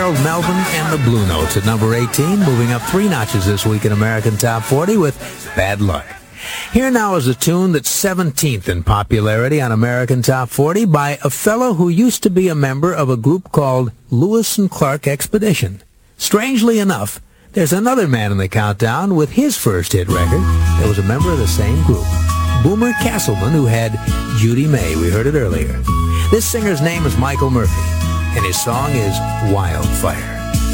Harold Melvin and the Blue Notes at number 18, moving up 3 notches this week in American Top 40 with Bad Luck. Here now is a tune that's 17th in popularity on American Top 40 by a fellow who used to be a member of a group called Lewis and Clark Expedition. Strangely enough, there's another man in the countdown with his first hit record that was a member of the same group, Boomer Castleman, who had Judy May. We heard it earlier. This singer's name is Michael Murphy, and his song is Wildfire.